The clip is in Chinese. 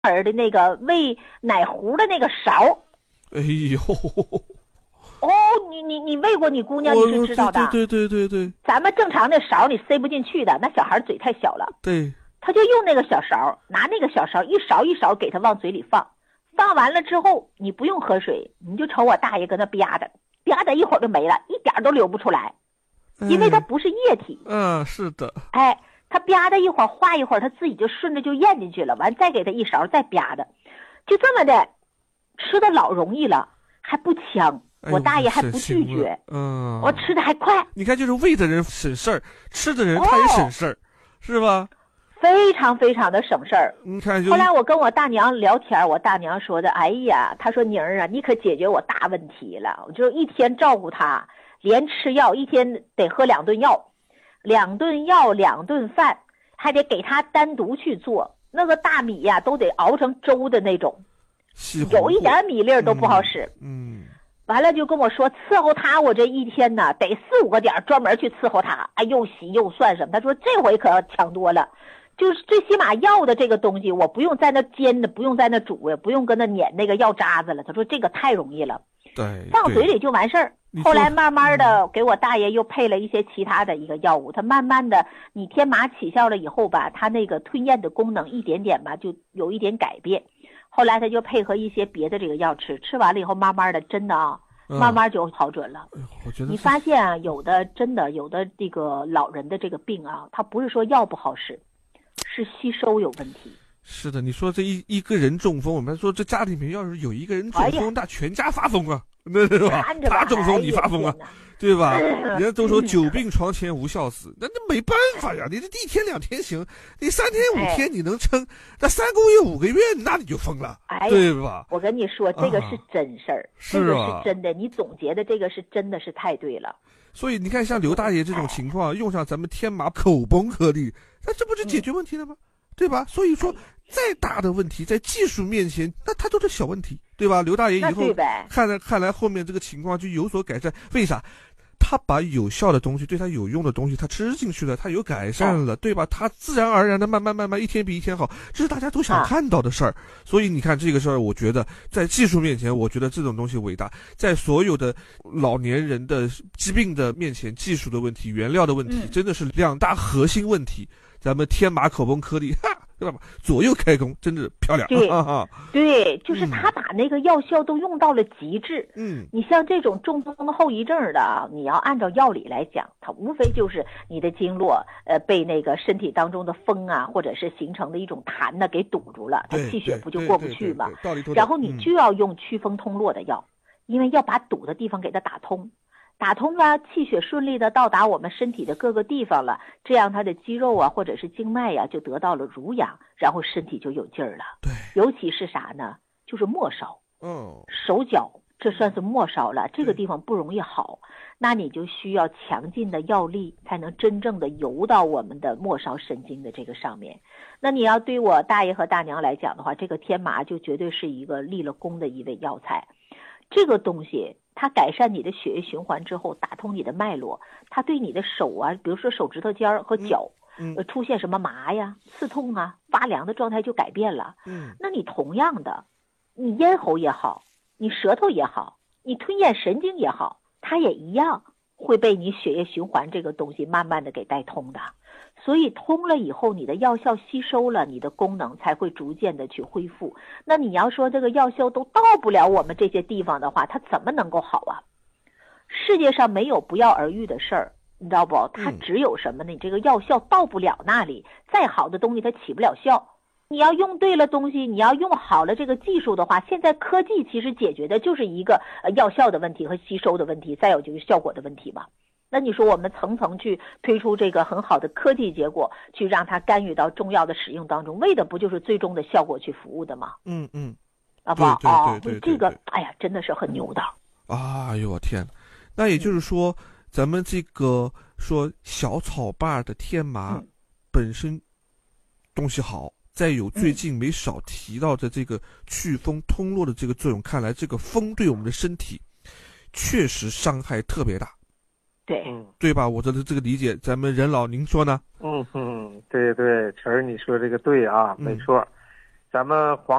儿的那个喂奶壶的那个勺。 哎呦， 哦，你喂过你姑娘，你是知道的。 对， 咱们正常的勺你塞不进去的，那小孩嘴太小了。 对， 他就用那个小勺，拿那个小勺一勺一勺给他往嘴里放，放完了之后你不用喝水，你就瞅我大爷搁那吧嗒，吧嗒一会儿就没了，一点都流不出来，因为它不是液体。 是的。 哎，他吧嗒一会儿化一会儿，他自己就顺着就咽进去了，完再给他一勺再吧嗒，就这么的，吃的老容易了，还不呛。我大爷还不拒绝，我吃的还快。 你看，就是喂的人省事儿，吃的人他也省事儿，是吧？ 非常非常的省事儿。 你看， 后来我跟我大娘聊天，我大娘说的，哎呀，她说妮儿啊，你可解决我大问题了。我就一天照顾她，连吃药，一天得喝2顿药，2顿药2顿饭，还得给她单独去做。那个大米呀，都得熬成粥的那种，有一点米粒都不好使。完了就跟我说伺候他，我这一天呢得4、5个点专门去伺候他，哎，又洗又涮什么。他说这回可要强多了，就是最起码药的这个东西，我不用在那煎的，不用在那煮呀，不用跟那碾那个药渣子了。他说这个太容易了， 对， 放嘴里就完事儿。后来慢慢的给我大爷又配了一些其他的一个药物，他慢慢的你天麻起效了以后吧，他那个吞咽的功能一点点吧就有一点改变。后来他就配合一些别的这个药吃完了以后，慢慢的真的啊，慢慢就好准了。 我觉得你发现啊，有的这个老人的这个病啊，他不是说药不好使，是吸收有问题。 是的，你说这一个人中风，我们说这家里面要是有一个人中风，那全家发疯啊，那是吧？他中风你发疯啊，对吧？人家都说久病床前无孝子，那没办法呀，你这1天2天行，你3天5天你能撑，那3个月5个月那你就疯了，对吧？ 我跟你说，这个是真事儿，这个是真的，你总结的这个是真的是太对了。 所以你看，像刘大爷这种情况，用上咱们天麻口崩颗粒，那这不就解决问题了吗？对吧？所以说，再大的问题，在技术面前，那它都是小问题，对吧？刘大爷以后看来后面这个情况就有所改善。为啥？他把有效的东西，对他有用的东西，他吃进去了，他有改善了，对吧？他自然而然的慢慢一天比一天好，这是大家都想看到的事儿。所以你看这个事儿，我觉得在技术面前，我觉得这种东西伟大。在所有的老年人的疾病的面前，技术的问题、原料的问题，真的是2大核心问题。咱们天麻口崩颗粒，对吧？左右开弓，真的漂亮。 对，就是他把那个药效都用到了极致。你像这种中风后遗症的，你要按照药理来讲，它无非就是你的经络被那个身体当中的风啊，或者是形成的一种痰呢给堵住了，它气血不就过不去吗？然后你就要用祛风通络的药，因为要把堵的地方给它打通。打通了，气血顺利的到达我们身体的各个地方了，这样它的肌肉啊或者是经脉呀就得到了濡养，然后身体就有劲儿了。 对， 尤其是啥呢？就是末梢，手脚这算是末梢了，这个地方不容易好，那你就需要强劲的药力才能真正的游到我们的末梢神经的这个上面。那你要对我大爷和大娘来讲的话，这个天麻就绝对是一个立了功的一味药材。这个东西它改善你的血液循环之后，打通你的脉络，它对你的手啊，比如说手指头尖和脚出现什么麻呀、刺痛啊、发凉的状态就改变了。那你同样的，你咽喉也好，你舌头也好，你吞咽神经也好，它也一样会被你血液循环这个东西慢慢的给带通的。所以通了以后，你的药效吸收了，你的功能才会逐渐的去恢复。那你要说这个药效都到不了我们这些地方的话，它怎么能够好啊？世界上没有不药而愈的事儿，你知道不？它只有什么呢？你这个药效到不了那里，再好的东西它起不了效。你要用对了东西，你要用好了这个技术的话，现在科技其实解决的就是一个药效的问题和吸收的问题，再有就是效果的问题嘛。那你说我们层层去推出这个很好的科技结果，去让它干预到中药的使用当中，为的不就是最终的效果去服务的吗？好不好？这个哎呀，真的是很牛的。 哎呦我天，那也就是说，咱们这个说小草瓣的天麻本身东西好，再有最近没少提到的这个祛风通络的这个作用，看来这个风对我们的身体确实伤害特别大。对吧？我的这个理解，咱们任老您说呢？ 对，陈儿你说这个对啊，没错。 咱们黄